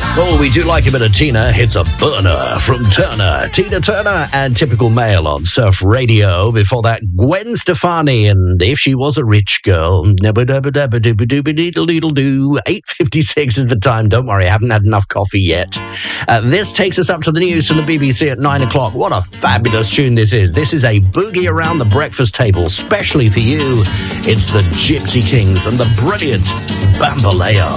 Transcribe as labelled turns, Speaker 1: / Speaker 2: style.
Speaker 1: Oh, we do like a bit of Tina. It's a burner from Turner. Tina Turner and Typical Male on Surf Radio. Before that, Gwen Stefani and If She Was a Rich Girl. 8:56 is the time. Don't worry, I haven't had enough coffee yet. This takes us up to the news from the BBC at 9 o'clock. What a fabulous tune this is. This is a boogie around the breakfast table, specially for you. It's the Gypsy Kings and the brilliant Bamboleo.